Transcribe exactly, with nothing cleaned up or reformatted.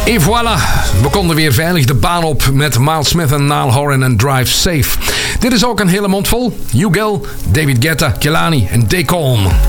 Et voilà, we konden weer veilig de baan op met Miles Smith en Niall Horan en Drive Safe. Dit is ook een hele mond vol. Hugel, David Guetta, Kehlani en Dacon.